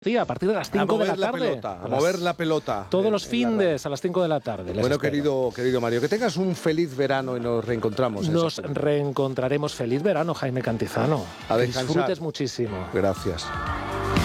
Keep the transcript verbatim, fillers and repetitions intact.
A partir de las cinco de la tarde. Pelota, a, a mover la pelota. Todos en, los findes a las cinco de la tarde. Bueno, querido, querido Mario, que tengas un feliz verano y nos reencontramos. Nos reencontraremos. Feliz verano, Jaime Cantizano. A que disfrutes muchísimo. Gracias.